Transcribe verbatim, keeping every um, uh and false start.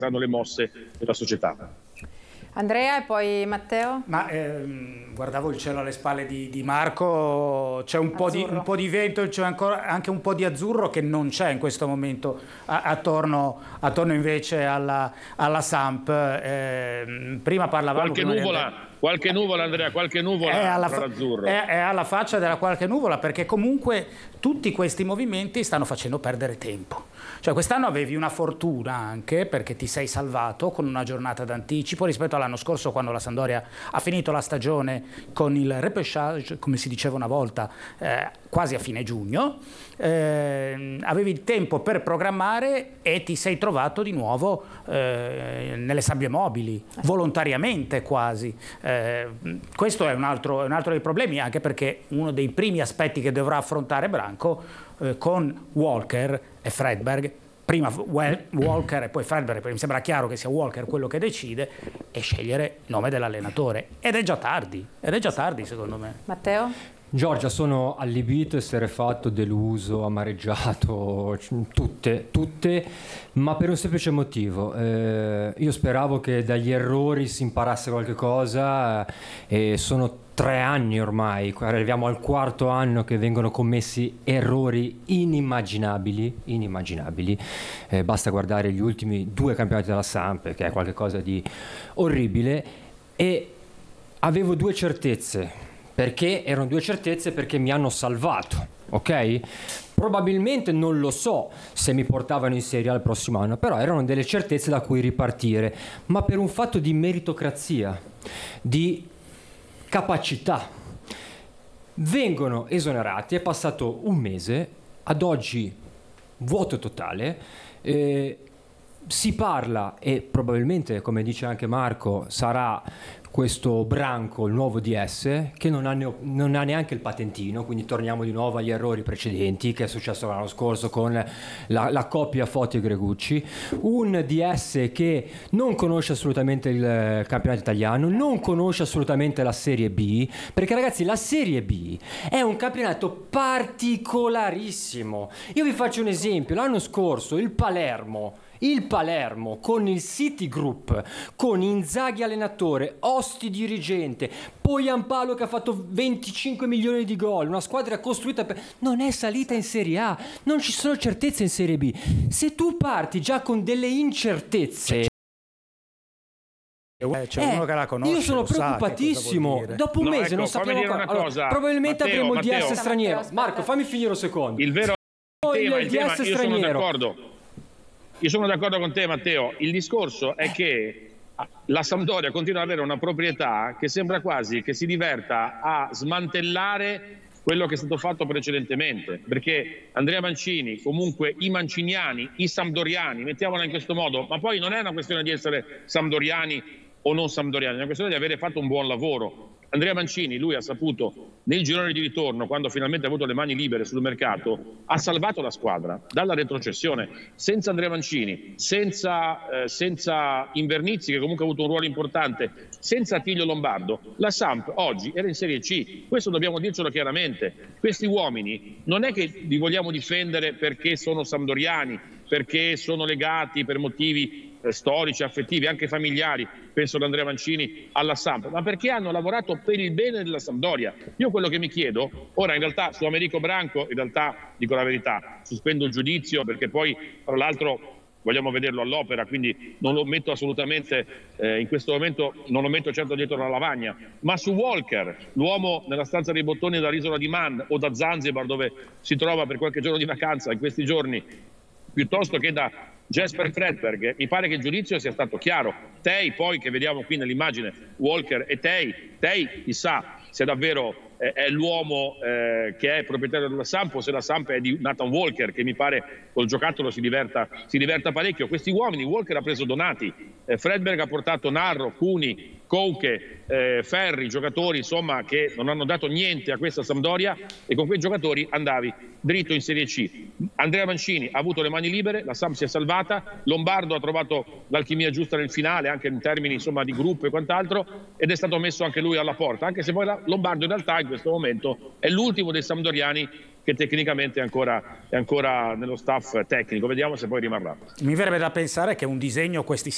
saranno le mosse della società. Andrea e poi Matteo? Ma ehm, guardavo il cielo alle spalle di, di Marco, c'è un po' di, un po' di vento, c'è ancora anche un po' di azzurro che non c'è in questo momento a, attorno, attorno invece alla, alla Samp. Eh, prima parlavamo... Qualche nuvola, di... qualche nuvola Andrea, qualche nuvola è alla, tra l'azzurro. È, è alla faccia della qualche nuvola, perché comunque tutti questi movimenti stanno facendo perdere tempo. Cioè quest'anno avevi una fortuna anche perché ti sei salvato con una giornata d'anticipo rispetto all'anno scorso, quando la Sampdoria ha finito la stagione con il repêchage, come si diceva una volta, eh, quasi a fine giugno. Eh, avevi il tempo per programmare e ti sei trovato di nuovo eh, nelle sabbie mobili, volontariamente quasi. Eh, questo è un altro, è un altro dei problemi, anche perché uno dei primi aspetti che dovrà affrontare Branco eh, con Walker e Fredberg, prima Walker e poi Fredberg, perché mi sembra chiaro che sia Walker quello che decide, e scegliere il nome dell'allenatore. Ed è già tardi, ed è già tardi secondo me. Matteo? Giorgia, sono allibito, esterrefatto, deluso, amareggiato, tutte, tutte, ma per un semplice motivo. Eh, io speravo che dagli errori si imparasse qualche cosa e sono tre anni ormai, arriviamo al quarto anno che vengono commessi errori inimmaginabili, inimmaginabili. Eh, basta guardare gli ultimi due campionati della Samp, che è qualcosa di orribile, e avevo due certezze. Perché erano due certezze? Perché mi hanno salvato, ok? Probabilmente non lo so se mi portavano in Serie A il prossimo anno, però erano delle certezze da cui ripartire, ma per un fatto di meritocrazia, di capacità. Vengono esonerati, è passato un mese, ad oggi vuoto totale, eh, si parla, e probabilmente, come dice anche Marco, sarà questo Branco, il nuovo D S, che non ha, ne- non ha neanche il patentino, quindi torniamo di nuovo agli errori precedenti che è successo l'anno scorso con la, la coppia Foti e Gregucci. Un D S che non conosce assolutamente il campionato italiano, non conosce assolutamente la Serie B, perché ragazzi la Serie B è un campionato particolarissimo. Io vi faccio un esempio: l'anno scorso il Palermo Il Palermo con il City Group, con Inzaghi allenatore, Osti dirigente, Poyampalo che ha fatto venticinque milioni di gol, una squadra costruita per... non è salita in Serie A, non ci sono certezze in Serie B. Se tu parti già con delle incertezze, Eh, c'è uno eh, che la conosce, io sono lo sa preoccupatissimo. Dopo un No, mese ecco, non fammi sappiamo dire ancora. una Allora, cosa. probabilmente Matteo, avremo il Matteo. D S straniero. Matteo, Marco, fammi finire un secondo. Il vero Oh, tema, il il tema, D S io sono straniero. d'accordo. Io sono d'accordo con te, Matteo. Il discorso è che la Sampdoria continua ad avere una proprietà che sembra quasi che si diverta a smantellare quello che è stato fatto precedentemente, perché Andrea Mancini, comunque i manciniani, i sampdoriani, mettiamola in questo modo, ma poi non è una questione di essere sampdoriani o non sampdoriani, è una questione di avere fatto un buon lavoro. Andrea Mancini, lui ha saputo nel girone di ritorno, quando finalmente ha avuto le mani libere sul mercato, ha salvato la squadra dalla retrocessione. Senza Andrea Mancini, senza, eh, senza Invernizzi, che comunque ha avuto un ruolo importante, senza Attilio Lombardo, la Samp oggi era in Serie C. Questo dobbiamo dircelo chiaramente. Questi uomini non è che li vogliamo difendere perché sono sampdoriani, perché sono legati per motivi eh, storici, affettivi, anche familiari, penso ad Andrea Mancini alla Samp, ma perché hanno lavorato per il bene della Sampdoria. Io quello che mi chiedo, ora in realtà su Americo Branco, in realtà dico la verità, sospendo il giudizio perché poi tra l'altro vogliamo vederlo all'opera, quindi non lo metto assolutamente, eh, in questo momento non lo metto certo dietro la lavagna, ma su Walker, l'uomo nella stanza dei bottoni dall'isola di Man o da Zanzibar, dove si trova per qualche giorno di vacanza in questi giorni, piuttosto che da Jesper Fredberg, mi pare che il giudizio sia stato chiaro. Tei, poi, che vediamo qui nell'immagine, Walker e Tei, Tei chissà se davvero eh, è l'uomo eh, che è proprietario della Samp o se la Samp è di Nathan Walker, che mi pare col giocattolo si diverta, si diverta parecchio. Questi uomini, Walker ha preso Donati, eh, Fredberg ha portato Narro, Cuni, Couche, eh, Ferri, giocatori insomma che non hanno dato niente a questa Sampdoria, e con quei giocatori andavi dritto in Serie C. Andrea Mancini ha avuto le mani libere, la Samp si è salvata, Lombardo ha trovato l'alchimia giusta nel finale, anche in termini insomma di gruppo e quant'altro, ed è stato messo anche lui alla porta, anche se poi la Lombardo in realtà in questo momento è l'ultimo dei sampdoriani che tecnicamente è ancora, è ancora nello staff tecnico. Vediamo se poi rimarrà. Mi verrebbe da pensare che un disegno questi